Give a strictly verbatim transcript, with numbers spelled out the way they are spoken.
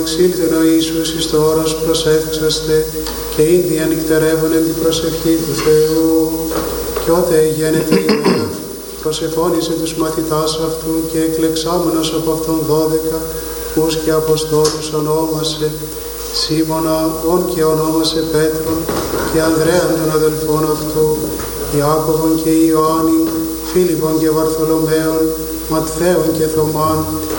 εξήλθεν ο Ιησούς εις το όρος προσεύξαστε και ήδη ανοιχτερεύουν εν την προσευχή του Θεού. Και ότε γένεται η μέρα, προσεφώνησε τους μαθητάς αυτού και εκλεξάμενος από αυτόν δώδεκα, ους και Αποστόλους ονόμασε, Σίμωνα, ον και ονόμασε Πέτρον, και Ανδρέαν των αδελφών αυτού, Ιάκωβον και Ιωάννην, Φίλιππον και Βαρθολομαίον, Ματθαίον και Θωμάν,